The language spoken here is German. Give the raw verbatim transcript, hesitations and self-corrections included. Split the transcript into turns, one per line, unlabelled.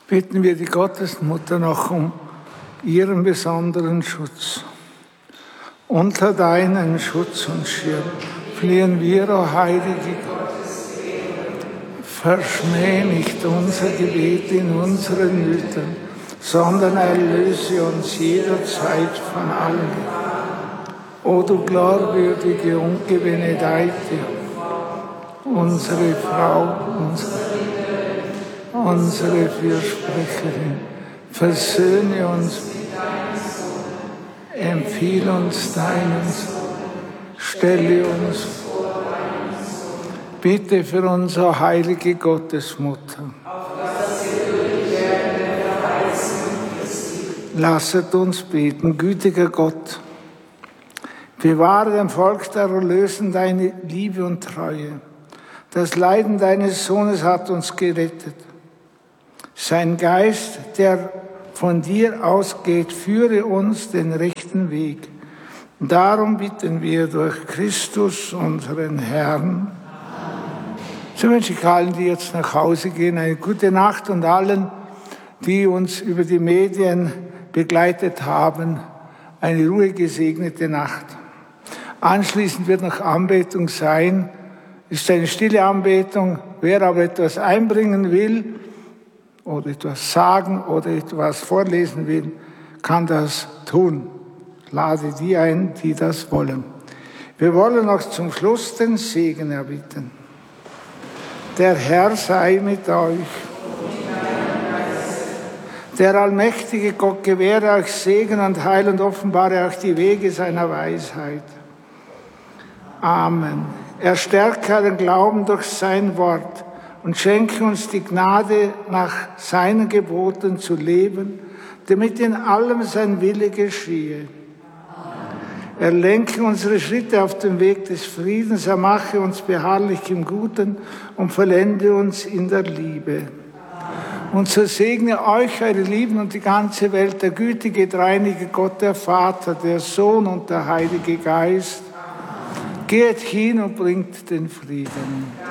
bitten wir die Gottesmutter noch um ihren besonderen Schutz. Unter deinen Schutz und Schirm fliehen wir, o heilige Gott. Verschmäh nicht unser Gebet in unseren Nöten, sondern erlöse uns jederzeit von allem. O du glaubwürdige und gebenedeite, unsere Frau, unsere, unsere Fürsprecherin, versöhne uns, empfiehl uns deinen Sohn, stelle uns vor, bitte für uns, o heilige Gottesmutter. Lasset uns beten, gütiger Gott, bewahre dem Volk der Erlösen deine Liebe und Treue. Das Leiden deines Sohnes hat uns gerettet. Sein Geist, der von dir ausgeht, führe uns den rechten Weg. Darum bitten wir durch Christus, unseren Herrn. So wünsche ich allen, die jetzt nach Hause gehen, eine gute Nacht und allen, die uns über die Medien begleitet haben, eine ruhig gesegnete Nacht. Anschließend wird noch Anbetung sein. Ist eine stille Anbetung. Wer aber etwas einbringen will oder etwas sagen oder etwas vorlesen will, kann das tun. Lade die ein, die das wollen. Wir wollen noch zum Schluss den Segen erbitten. Der Herr sei mit euch. Der allmächtige Gott gewähre euch Segen und Heil und offenbare euch die Wege seiner Weisheit. Amen. Er stärke euren Glauben durch sein Wort und schenke uns die Gnade, nach seinen Geboten zu leben, damit in allem sein Wille geschehe. Er lenke unsere Schritte auf den Weg des Friedens, er mache uns beharrlich im Guten und vollende uns in der Liebe. Und so segne euch, eure Lieben, und die ganze Welt, der gütige, dreieinige Gott, der Vater, der Sohn und der Heilige Geist. Geht hin und bringt den Frieden.